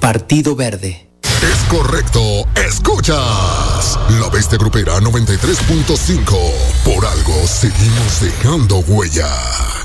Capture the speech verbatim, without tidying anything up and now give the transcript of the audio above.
Partido Verde. Es correcto, escuchas La Bestia Grupera noventa y tres punto cinco. Por algo seguimos dejando huella.